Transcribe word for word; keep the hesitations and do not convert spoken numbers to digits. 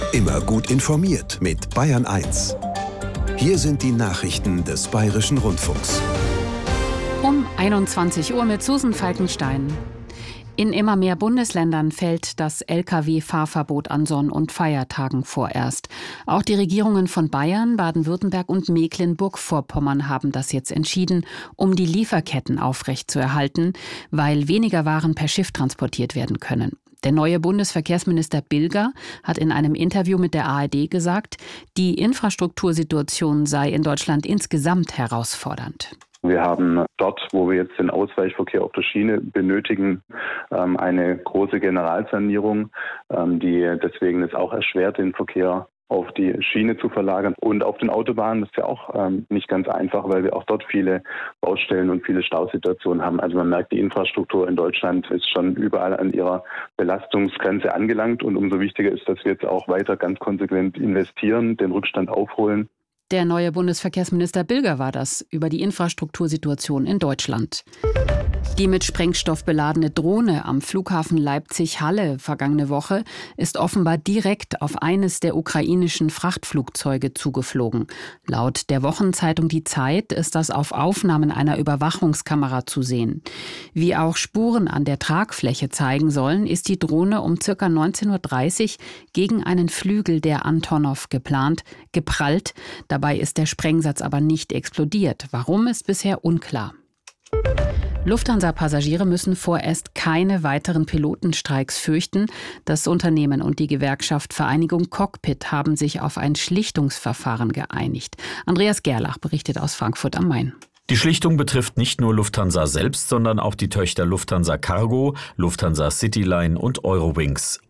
Immer gut informiert mit Bayern eins. Hier sind die Nachrichten des Bayerischen Rundfunks. Um einundzwanzig Uhr mit Susan Falkenstein. In immer mehr Bundesländern fällt das L K W-Fahrverbot an Sonn- und Feiertagen vorerst. Auch die Regierungen von Bayern, Baden-Württemberg und Mecklenburg-Vorpommern haben das jetzt entschieden, um die Lieferketten aufrechtzuerhalten, weil weniger Waren per Schiff transportiert werden können. Der neue Bundesverkehrsminister Bilger hat in einem Interview mit der A R D gesagt, die Infrastruktursituation sei in Deutschland insgesamt herausfordernd. Wir haben dort, wo wir jetzt den Ausweichverkehr auf der Schiene benötigen, eine große Generalsanierung, die deswegen es auch erschwert, den Verkehr auf die Schiene zu verlagern. Und auf den Autobahnen ist ja auch ähm, nicht ganz einfach, weil wir auch dort viele Baustellen und viele Stausituationen haben. Also man merkt, die Infrastruktur in Deutschland ist schon überall an ihrer Belastungsgrenze angelangt. Und umso wichtiger ist, dass wir jetzt auch weiter ganz konsequent investieren, den Rückstand aufholen. Der neue Bundesverkehrsminister Bilger war das über die Infrastruktursituation in Deutschland. Die mit Sprengstoff beladene Drohne am Flughafen Leipzig-Halle vergangene Woche ist offenbar direkt auf eines der ukrainischen Frachtflugzeuge zugeflogen. Laut der Wochenzeitung Die Zeit ist das auf Aufnahmen einer Überwachungskamera zu sehen. Wie auch Spuren an der Tragfläche zeigen sollen, ist die Drohne um ca. neunzehn Uhr dreißig gegen einen Flügel der Antonov geplant, geprallt. Dabei ist der Sprengsatz aber nicht explodiert. Warum, ist bisher unklar. Lufthansa-Passagiere müssen vorerst keine weiteren Pilotenstreiks fürchten. Das Unternehmen und die Gewerkschaft Vereinigung Cockpit haben sich auf ein Schlichtungsverfahren geeinigt. Andreas Gerlach berichtet aus Frankfurt am Main. Die Schlichtung betrifft nicht nur Lufthansa selbst, sondern auch die Töchter Lufthansa Cargo, Lufthansa Cityline und Eurowings.